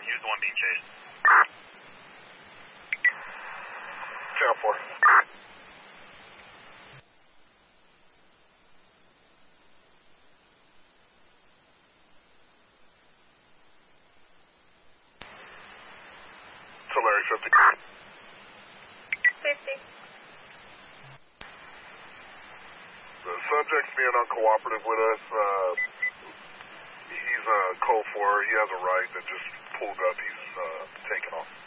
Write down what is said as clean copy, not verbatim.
Use the one being chased. Channel 4. Larry 50. 50. The subject's being uncooperative with us. He's code 4. He has a right that just pulled up. He's taking off.